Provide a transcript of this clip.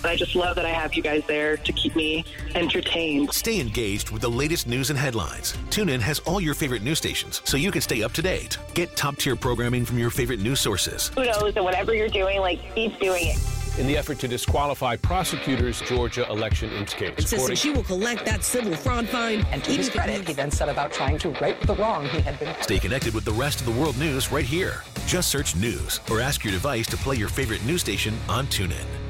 And I just love that I have you guys there to keep me entertained. Stay engaged with the latest news and headlines. TuneIn has all your favorite news stations, so you can stay up to date. Get top-tier programming from your favorite news sources. Kudos to whatever you're doing, keep doing it. In the effort to disqualify prosecutors' Georgia election case. Insisting she will collect that civil fraud fine. And to his credit, he then set about trying to right the wrong he had been. Stay connected with the rest of the world news right here. Just search news or ask your device to play your favorite news station on TuneIn.